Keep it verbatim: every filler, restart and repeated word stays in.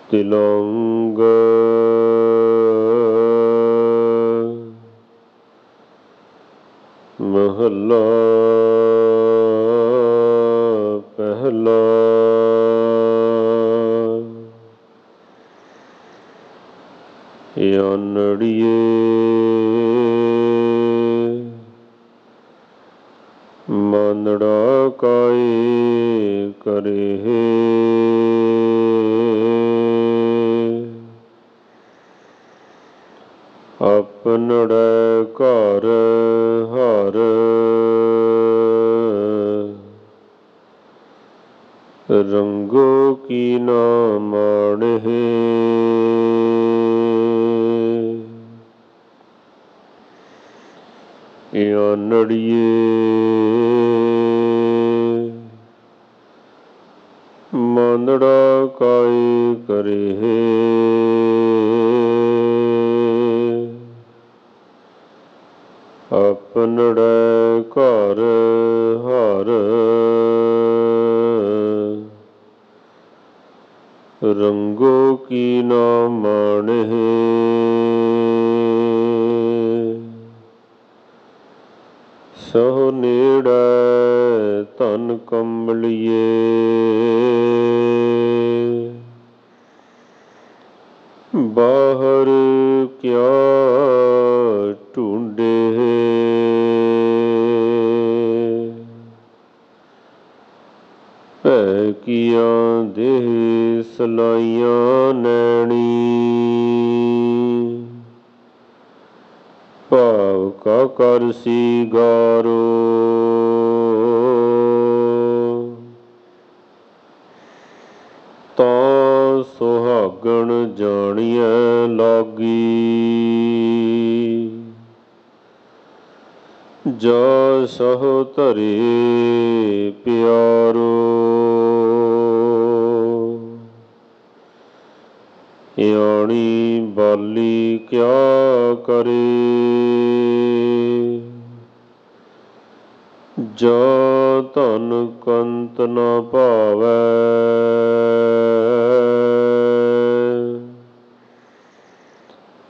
ਤਿਲੰਗ ਮਹੱਲਾ ਪਹਿਲਾ। ਆਨੜੀਏ ਮਾਨੜਾ ਕਾਇ ਕਰੇ, ਆਪਨੜੇ ਘਰ ਹਰ ਰੰਗੋ ਕੀ ਨਾ ਮਾਣਹਿ। ਆਨੜੀਏ ਮਾਨੜਾ ਕਾਇ ਕਰੇ, ਆਪਨੜੇ ਘਰ ਹਰ ਰੰਗੋ ਕੀ ਨਾ ਮਾਣਹਿ। ਸਹੁ ਨੇੜੈ ਧਨ ਕੰਵਲੀਏ, ਬਾਹਰ ਕਿਆ ਢੂੰਡੇ। ਭੈ ਕੀਆਂ ਦੇਹ ਸਲਾਈਆਂ ਨੈਣੀ, ਭਾਵ ਕਾ ਕਰ ਸੀਗਾਰੋ। ਤਾਂ ਸੁਹਾਗਣ ਜਾਣੀਐ ਲਾਗੀ, ਜਾ ਸਹੁ ਧਰੇ ਪਿਆਰੋ। ਆਣੀ ਬਾਲੀ ਕਿਆ ਕਰੇ, ਜਾਂ ਧਨ ਕੰਤ ਨਾ ਭਾਵੈ।